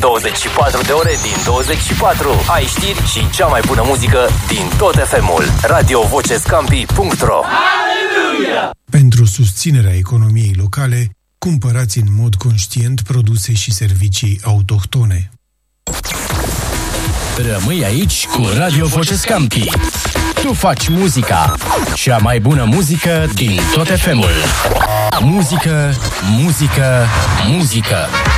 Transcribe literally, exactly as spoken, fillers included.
douăzeci și patru de ore din douăzeci și patru. Ai știri și cea mai bună muzică din tot F M-ul. radio voce scampi punct ro. Pentru susținerea economiei locale, cumpărați în mod conștient produse și servicii autohtone. Rămâi aici cu Radio Voce Scampi. Tu faci muzica, cea mai bună muzică din tot F M-ul. Muzică, muzică, muzică.